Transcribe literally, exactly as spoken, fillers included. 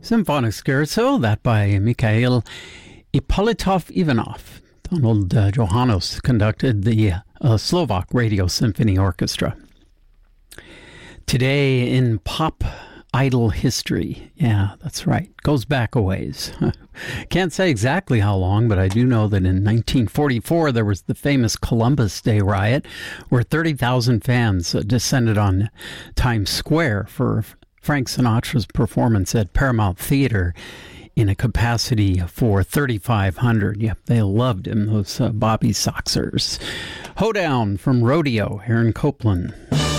Symphonic Scherzo, that by Mikhail Ippolitov-Ivanov. Donald uh, Johannes conducted the uh, Slovak Radio Symphony Orchestra. Today in pop idol history. Yeah, that's right. Goes back a ways. Can't say exactly how long, but I do know that in nineteen forty-four there was the famous Columbus Day riot where thirty thousand fans uh, descended on Times Square for Frank Sinatra's performance at Paramount Theater in a capacity for thirty-five hundred. Yep, they loved him, those uh, Bobby Soxers. Hoedown from Rodeo here in Copeland.